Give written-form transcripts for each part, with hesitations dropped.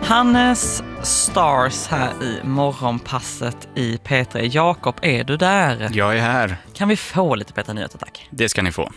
Hannes Stars här i morgonpasset i P3. Jakob, är du där? Jag är här. Kan vi få lite bättre nyheter, tack? Det ska ni få.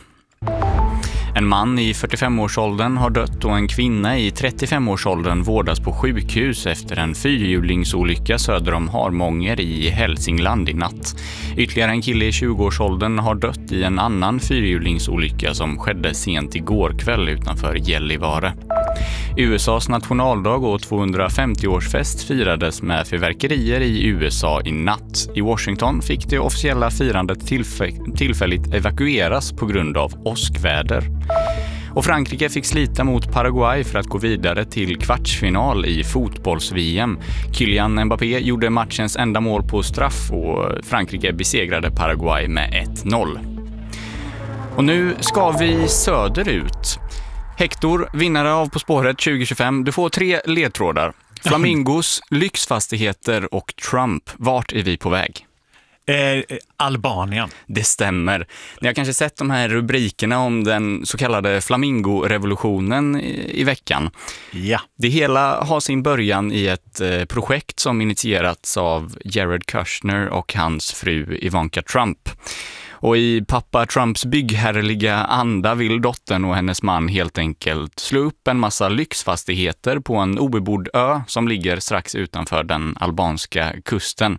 En man i 45-årsåldern har dött och en kvinna i 35-årsåldern vårdas på sjukhus efter en fyrhjulingsolycka söder om Harmånger i Hälsingland i natt. Ytterligare en kille i 20-årsåldern har dött i en annan fyrhjulingsolycka som skedde sent igår kväll utanför Gällivare. USAs nationaldag och 250-årsfest firades med fyrverkerier i USA i natt. I Washington fick det officiella firandet tillfälligt evakueras på grund av åskväder. Och Frankrike fick slita mot Paraguay för att gå vidare till kvartsfinal i fotbolls-VM. Kylian Mbappé gjorde matchens enda mål på straff och Frankrike besegrade Paraguay med 1-0. Och nu ska vi söderut. Hector, vinnare av På spåret 2025. Du får 3 ledtrådar. Flamingos, lyxfastigheter och Trump. Vart är vi på väg? Albanien. Det stämmer. Ni har kanske sett de här rubrikerna om den så kallade flamingorevolutionen i veckan. Ja. Det hela har sin början i ett projekt som initierats av Jared Kushner och hans fru Ivanka Trump. Och i pappa Trumps byggherrliga anda vill dottern och hennes man helt enkelt slå upp en massa lyxfastigheter på en obebodd ö som ligger strax utanför den albanska kusten.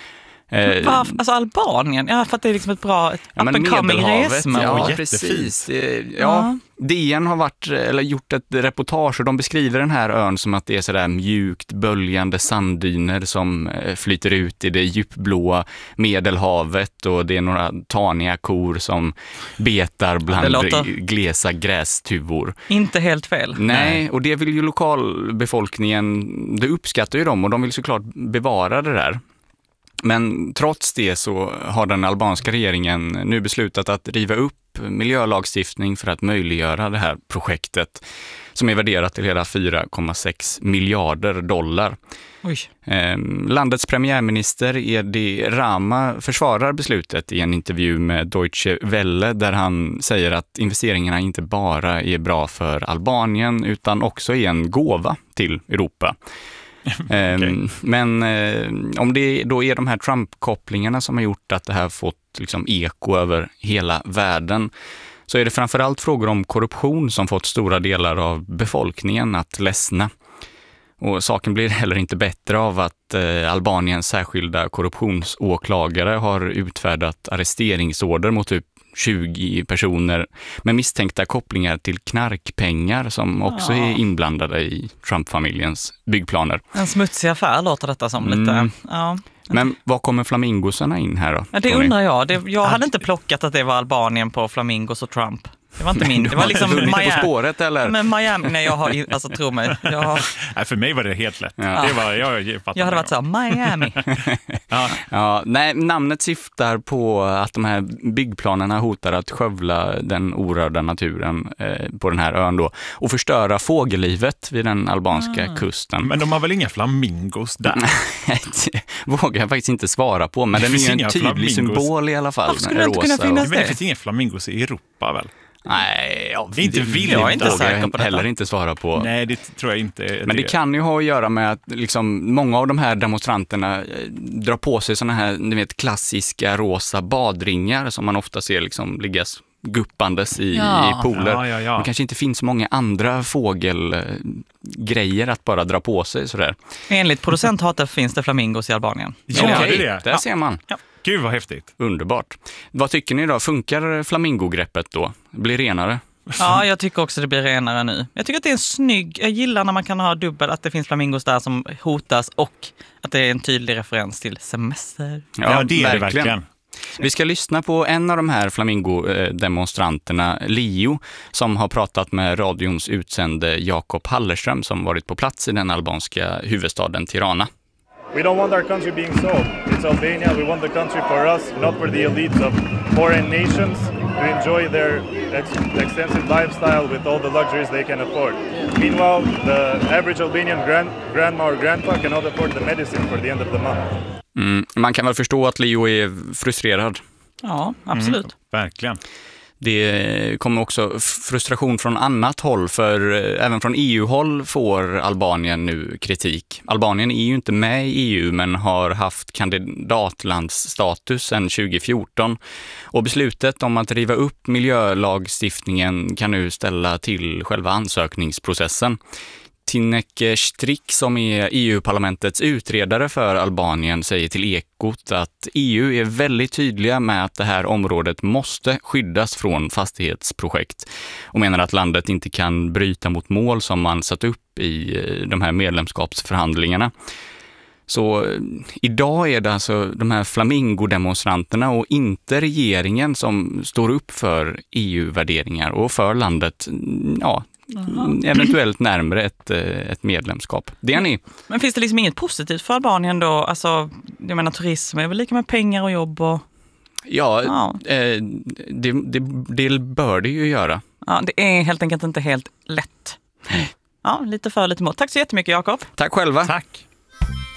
Alltså Albanien? Ja, för att det är liksom ett bra up-and-coming resmål. Ja, precis. Ja. DN har gjort ett reportage och de beskriver den här ön som att det är sådär mjukt böljande sanddyner som flyter ut i det djupblåa Medelhavet och det är några taniga kor som betar bland glesa grästuvor. Inte helt fel. Nej, och det vill ju lokalbefolkningen, det uppskattar ju dem och de vill såklart bevara det där. Men trots det så har den albanska regeringen nu beslutat att riva upp miljölagstiftning för att möjliggöra det här projektet som är värderat till hela 4,6 miljarder dollar. Oj. Landets premiärminister Edi Rama försvarar beslutet i en intervju med Deutsche Welle där han säger att investeringarna inte bara är bra för Albanien utan också är en gåva till Europa. Okay. Men om det då är de här Trump-kopplingarna som har gjort att det här fått liksom eko över hela världen så är det framförallt frågor om korruption som fått stora delar av befolkningen att ledsna. Och saken blir heller inte bättre av att Albaniens särskilda korruptionsåklagare har utfärdat arresteringsorder mot typ 20 personer med misstänkta kopplingar till knarkpengar som också är inblandade i Trump-familjens byggplaner. En smutsig affär låter detta som lite. Ja. Men vad kommer flamingosarna in här då? Ja, det undrar jag. Jag hade inte plockat att det var Albanien på flamingos och Trump. Det var inte min. Det var liksom Miami. På spåret eller? Men Miami, nej jag har alltså tro mig. Nej, för mig var det helt lätt. Ja. Det var jag hade varit så Miami. Nej, namnet syftar på att de här byggplanerna hotar att skövla den orörda naturen på den här ön då och förstöra fågellivet vid den albanska kusten. Men de har väl inga flamingos där? Det vågar jag faktiskt inte svara på, men det är ju en tydlig symbol i alla fall. Varför skulle det inte kunna finnas det finns inga flamingos i Europa väl? Nej, inte vill jag är inte säker på detta. Heller inte svara på. Nej, det tror jag inte. Men det kan ju ha att göra med att liksom, många av de här demonstranterna drar på sig såna här, ni vet, klassiska rosa badringar som man ofta ser liksom liggas guppandes i pooler. Ja. Det kanske inte finns så många andra fågelgrejer att bara dra på sig sådär. Enligt producenthatet finns det flamingos i Albanien. Ja, det är det. Där ser man. Ja. Gud vad häftigt. Underbart. Vad tycker ni då? Funkar flamingogreppet då? Blir renare? Ja, jag tycker också det blir renare nu. Jag tycker att det är en snygg... Jag gillar när man kan ha dubbel, att det finns flamingos där som hotas och att det är en tydlig referens till semester. Ja, det är det verkligen. Vi ska lyssna på en av de här flamingodemonstranterna, Leo, som har pratat med radions utsände Jakob Hallerström som varit på plats i den albanska huvudstaden Tirana. We don't want our country being sold. It's Albania. We want the country for us, not for the elites of foreign nations to enjoy their extensive lifestyle with all the luxuries they can afford. Meanwhile, the average Albanian grandma or grandpa cannot afford the medicine for the end of the month. Man kan väl förstå att Leo är frustrerad. Ja, absolut. Verkligen. Det kommer också frustration från annat håll, för även från EU-håll får Albanien nu kritik. Albanien är ju inte med i EU men har haft kandidatlandsstatus sedan 2014 och beslutet om att riva upp miljölagstiftningen kan nu ställa till själva ansökningsprocessen. Tinek Strick, som är EU-parlamentets utredare för Albanien, säger till Ekot att EU är väldigt tydliga med att det här området måste skyddas från fastighetsprojekt och menar att landet inte kan bryta mot mål som man satt upp i de här medlemskapsförhandlingarna. Så idag är det alltså de här flamingodemonstranterna och inte regeringen som står upp för EU-värderingar och för landet, eventuellt närmare ett medlemskap. Det är ni. Men finns det liksom inget positivt för Albanien då? Alltså, jag menar, turism är väl lika med pengar och jobb och... Ja. Det bör det ju göra. Ja, det är helt enkelt inte helt lätt. Ja, lite för lite emot. Tack så jättemycket, Jakob. Tack själva. Tack.